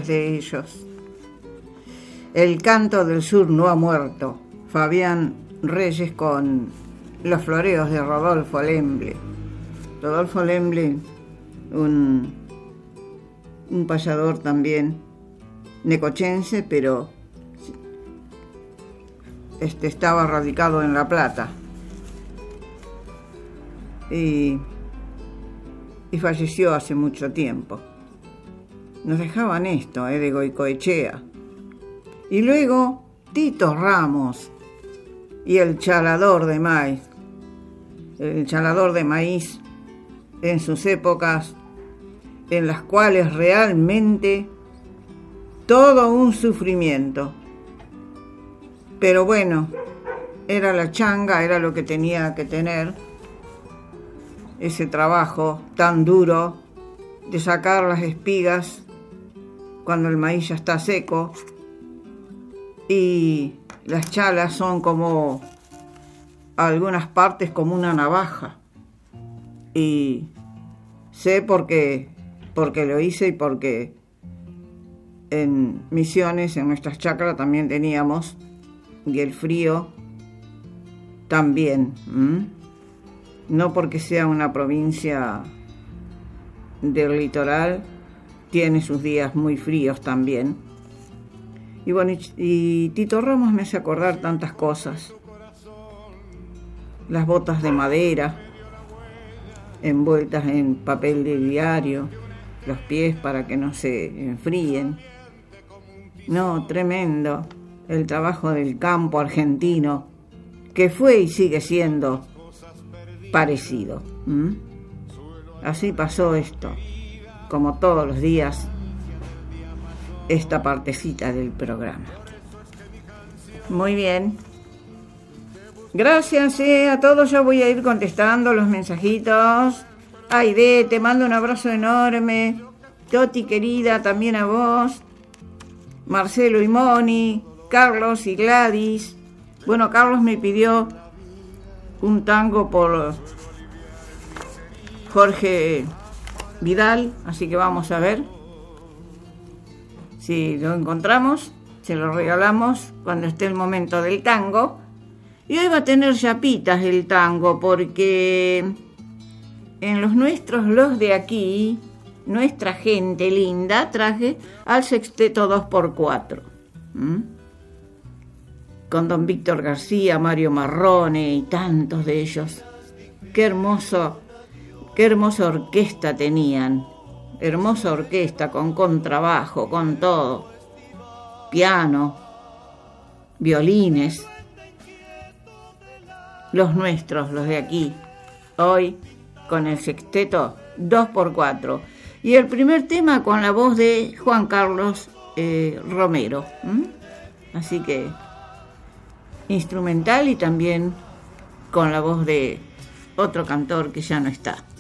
de ellos. El canto del sur no ha muerto. Fabián Reyes con los floreos de Rodolfo Lemble. Rodolfo Lemble, un payador también necochense, pero estaba radicado en La Plata. Y falleció hace mucho tiempo. Nos dejaban esto, de Goicoechea. Y luego Tito Ramos y el chalador de maíz. El chalador de maíz en sus épocas en las cuales realmente todo un sufrimiento. Pero bueno, era la changa, era lo que tenía que tener. Ese trabajo tan duro de sacar las espigas cuando el maíz ya está seco, y las chalas son como algunas partes como una navaja, y sé porque lo hice y porque en Misiones, en nuestras chacras también teníamos, y el frío también. No porque sea una provincia del litoral, tiene sus días muy fríos también. Y bueno, y Tito Ramos me hace acordar tantas cosas. Las botas de madera, envueltas en papel de diario, los pies para que no se enfríen. No, tremendo. El trabajo del campo argentino, que fue y sigue siendo parecido. Así pasó esto, como todos los días, esta partecita del programa. Muy bien. Gracias a todos. Yo voy a ir contestando los mensajitos. Aide, te mando un abrazo enorme. Toti querida, también a vos. Marcelo y Moni, Carlos y Gladys. Bueno, Carlos me pidió un tango por Jorge Vidal, así que vamos a ver si lo encontramos, se lo regalamos cuando esté el momento del tango. Y hoy va a tener chapitas el tango, porque en los nuestros, los de aquí, nuestra gente linda, traje al sexteto 2x4. Con don Víctor García, Mario Marrone y tantos de ellos. Qué hermosa orquesta tenían. Hermosa orquesta, con contrabajo, con todo. Piano, violines. Los nuestros, los de aquí. Hoy con el sexteto 2x4. Y el primer tema con la voz de Juan Carlos Romero. Así que instrumental y también con la voz de otro cantor que ya no está.